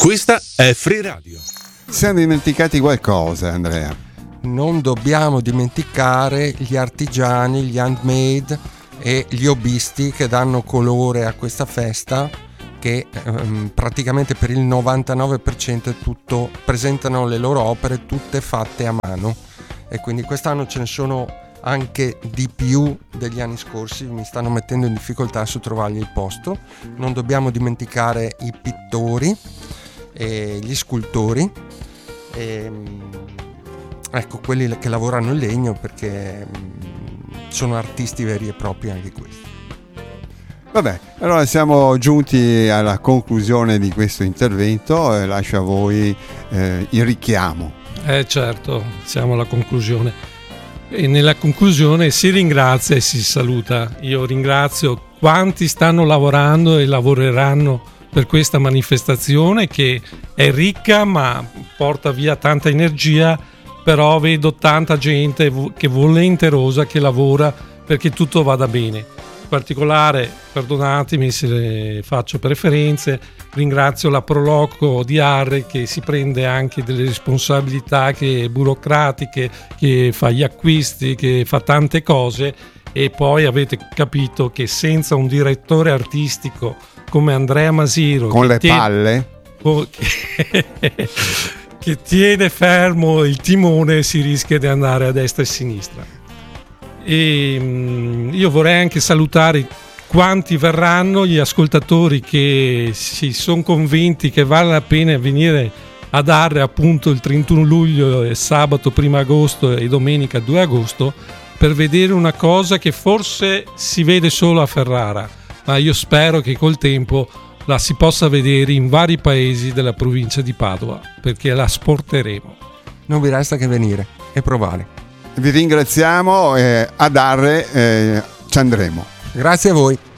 Questa è Free Radio. Siamo dimenticati qualcosa, Andrea? Non dobbiamo dimenticare gli artigiani, gli handmade e gli hobbisti che danno colore a questa festa, che praticamente per il 99% è tutto, presentano le loro opere tutte fatte a mano, e quindi quest'anno ce ne sono anche di più degli anni scorsi. Mi stanno mettendo in difficoltà su trovargli il posto. Non dobbiamo dimenticare i pittori e gli scultori, ecco, quelli che lavorano in legno, perché sono artisti veri e propri anche questi. Vabbè, allora siamo giunti alla conclusione di questo intervento, lascio a voi il richiamo. Certo, siamo alla conclusione, e nella conclusione si ringrazia e si saluta. Io ringrazio quanti stanno lavorando e lavoreranno per questa manifestazione, che è ricca ma porta via tanta energia, però vedo tanta gente che volenterosa, che lavora perché tutto vada bene. In particolare, perdonatemi se faccio preferenze, ringrazio la Proloco di Arre, che si prende anche delle responsabilità burocratiche, che fa gli acquisti, che fa tante cose, e poi avete capito che senza un direttore artistico come Andrea Masiro, con le palle, che tiene fermo il timone, si rischia di andare a destra e a sinistra. E io vorrei anche salutare quanti verranno, gli ascoltatori che si sono convinti che vale la pena venire a Arre appunto il 31 luglio e sabato 1 agosto e domenica 2 agosto per vedere una cosa che forse si vede solo a Ferrara, ma io spero che col tempo la si possa vedere in vari paesi della provincia di Padova, perché la sporteremo. Non vi resta che venire e provare. Vi ringraziamo, ad Arre ci andremo. Grazie a voi.